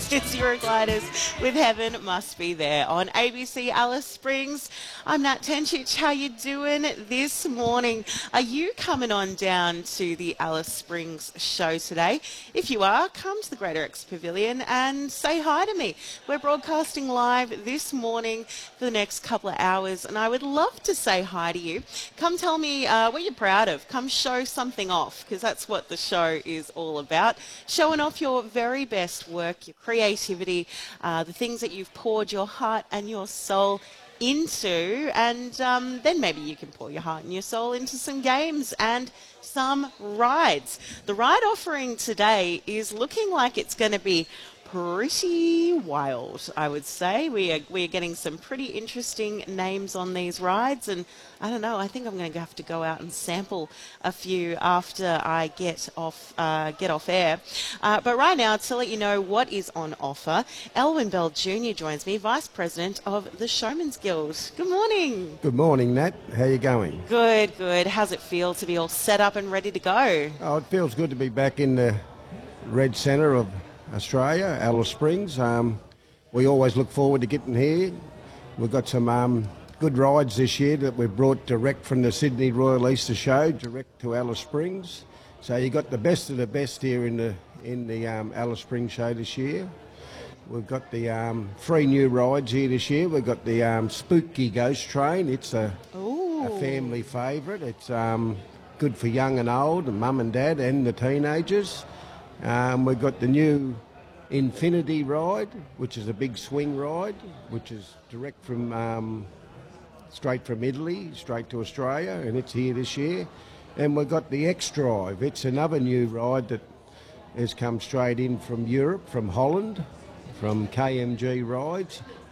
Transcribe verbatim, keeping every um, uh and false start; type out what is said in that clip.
It's Eurogliders with Heaven Must Be There on A B C Alice Springs. I'm Nat Tenchich. How you doing this morning? Are you coming on down to the Alice Springs show today? If you are, come to the Greater X Pavilion and say hi to me. We're broadcasting live this morning for the next couple of hours, and I would love to say hi to you. Come tell me uh, what you're proud of. Come show something off, because that's what the show is all about. Showing off your very best work, your creativity, uh, the things that you've poured your heart and your soul into, and um, then maybe you can pour your heart and your soul into some games and some rides. The ride offering today is looking like it's going to be pretty wild, I would say. We are, we are getting some pretty interesting names on these rides, and I don't know, I think I'm going to have to go out and sample a few after I get off uh, get off air. Uh, but right now, to let you know what is on offer, Elwyn Bell Junior joins me, Vice President of the Showman's Guild. Good morning. Good morning, Nat. How you going? Good, good. How's it feel to be all set up and ready to go? Oh, it feels good to be back in the red centre of Australia, Alice Springs. Um, we always look forward to getting here. We've got some um, good rides this year that we've brought direct from the Sydney Royal Easter Show, direct to Alice Springs. So you got the best of the best here in the in the um, Alice Springs show this year. We've got the um, three new rides here this year. We've got the um, Spooky Ghost Train. It's a, a family favourite. It's um, good for young and old, and mum and dad and the teenagers. Um, we've got the new Infinity ride, which is a big swing ride, which is direct from um, straight from Italy, straight to Australia, and it's here this year. And we've got the X-Drive. It's another new ride that has come straight in from Europe, from Holland, from K M G Rides.